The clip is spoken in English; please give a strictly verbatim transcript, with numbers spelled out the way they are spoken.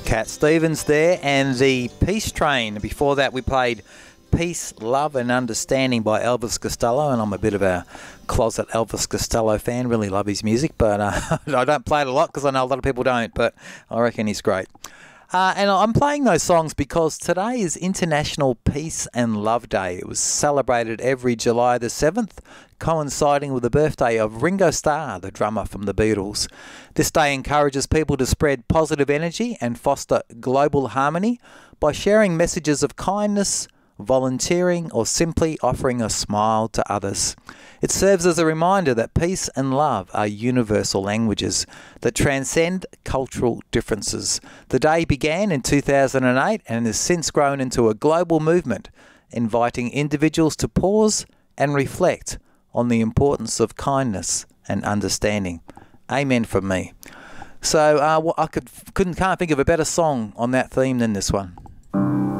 Cat Stevens there, and the Peace Train. Before that, we played Peace, Love and Understanding by Elvis Costello, and I'm a bit of a closet Elvis Costello fan. Really love his music, but uh, I don't play it a lot because I know a lot of people don't, but I reckon he's great. Uh, and I'm playing those songs because today is International Peace and Love Day. It was celebrated every July the seventh, coinciding with the birthday of Ringo Starr, the drummer from the Beatles. This day encourages people to spread positive energy and foster global harmony by sharing messages of kindness, volunteering, or simply offering a smile to others. It serves as a reminder that peace and love are universal languages that transcend cultural differences. The day began in two thousand eight and has since grown into a global movement, inviting individuals to pause and reflect on the importance of kindness and understanding. Amen from me. So uh, I could, couldn't, can't think of a better song on that theme than this one.